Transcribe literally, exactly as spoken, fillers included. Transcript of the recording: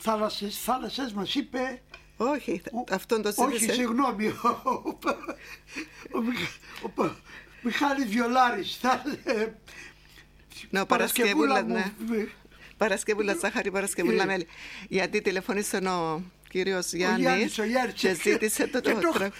θάλασσες, θάλασσες μας είπε. Όχι, αυτόν το ζήτησε. Όχι, συγγνώμη. Ο, ο, ο, ο, ο Μιχάλης Βιολάρης. Ναι, Παρασκευούλα, ναι. Παρασκευούλα, Ζάχαρη, Παρασκευούλα, μέλη. Γιατί τηλεφωνήσε ο κύριος Γιάννης και ζήτησε το τραγούδι.